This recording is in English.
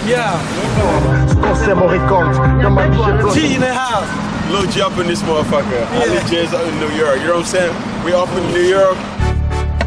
Yeah. Siamo ricordi. 10 and a half. Lil G up in this motherfucker. Ali J's up in New York. You know what I'm saying? We up in New York.